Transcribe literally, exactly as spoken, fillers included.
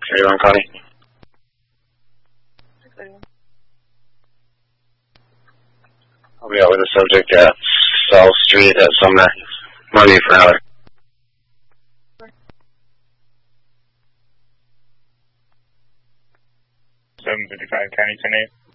thirty-one, Connie. I'll be out with the subject at South Street at Sumner, Monday for another. seven fifty-five, County ten eight.